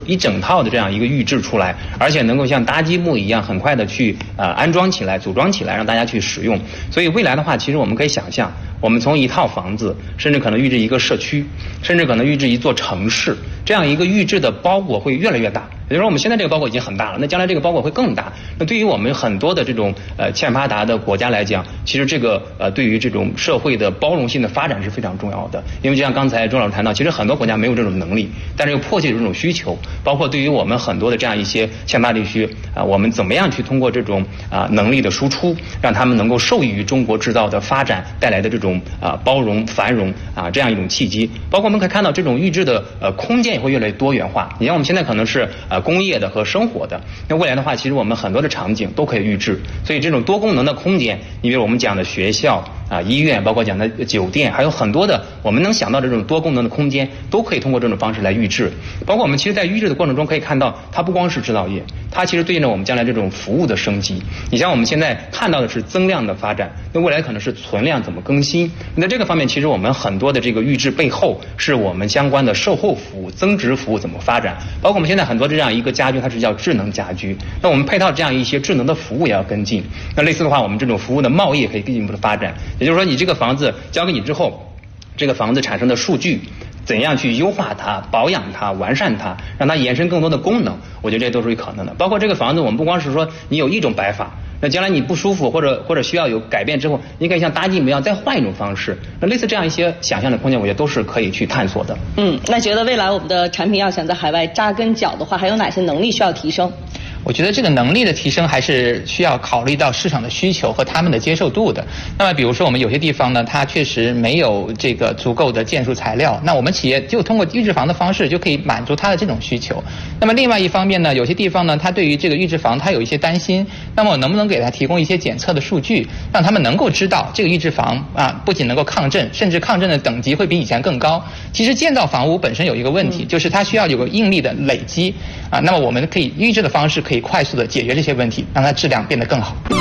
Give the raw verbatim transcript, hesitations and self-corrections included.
一整套的这样一个预制出来，而且能够像搭积木一样很快的去呃安装起来、组装起来，让大家去使用。所以未来的话，其实我们可以想象，我们从一套房子，甚至可能预制一个社区，甚至可能预制一座城市，这样一个预制的包裹会越来越大。也就是说，我们现在这个包裹已经很大了，那将来这个包裹会更大。那对于我们很多的这种呃欠发达的国家来讲，其实这个呃对于这种社会的包容性的发展是非常重要的。因为就像刚才钟老师谈到，其实很多国家没有这种能力，但是又迫切有这种需求。包括对于我们很多的这样一些欠发地区啊、呃，我们怎么样去通过这种啊、呃、能力的输出，让他们能够受益于中国制造的发展带来的这种啊、呃、包容繁荣啊、呃、这样一种契机。包括我们可以看到，这种预制的呃空间也会越来越多元化。你像我们现在可能是呃工业的和生活的，那未来的话，其实我们很多的场景都可以预制。所以这种多功能的空间，你比如我们讲的学校啊、医院，包括讲的酒店，还有很多的我们能想到的这种多功能的空间，都可以通过这种方式来预制。包括我们其实在预制的过程中可以看到，它不光是制造业，它其实对应着我们将来这种服务的升级。你像我们现在看到的是增量的发展，那未来可能是存量怎么更新。那这个方面，其实我们很多的这个预制背后，是我们相关的售后服务、增值服务怎么发展。包括我们现在很多这样一个家居，它是叫智能家居，那我们配套这样一些智能的服务也要跟进。那类似的话，我们这种服务的贸易也可以进一步的发展。也就是说，你这个房子交给你之后，这个房子产生的数据，怎样去优化它、保养它、完善它，让它延伸更多的功能，我觉得这都是可能的。包括这个房子，我们不光是说你有一种摆法，那将来你不舒服或者或者需要有改变之后，你可以像搭积木一样再换一种方式。那类似这样一些想象的空间，我觉得都是可以去探索的。 嗯，那觉得未来我们的产品要想在海外扎根脚的话，还有哪些能力需要提升？ 我觉得这个能力的提升还是需要考虑到市场的需求和他们的接受度的。那么比如说我们有些地方呢，它确实没有这个足够的建筑材料，那我们企业就通过预制房的方式就可以满足它的这种需求。那么另外一方面呢，有些地方呢，它对于这个预制房它有一些担心，那么我能不能给它提供一些检测的数据，让他们能够知道这个预制房啊不仅能够抗震，甚至抗震的等级会比以前更高。其实建造房屋本身有一个问题，就是它需要有个应力的累积啊，那么我们可以预制的方式可以快速的解决这些问题，让它质量变得更好。